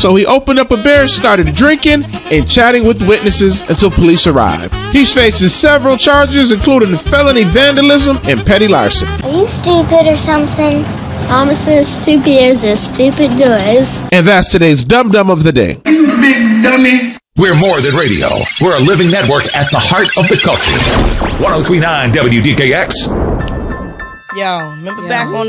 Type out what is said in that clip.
So he opened up a beer, started drinking, and chatting with witnesses until police arrived. He's facing several charges, including felony vandalism and petty larceny. Are you stupid or something? I'm as stupid as a stupid does. And that's today's Dum Dum of the Day. You big dummy. We're more than radio. We're a living network at the heart of the culture. 103.9 WDKX. Yo, remember back on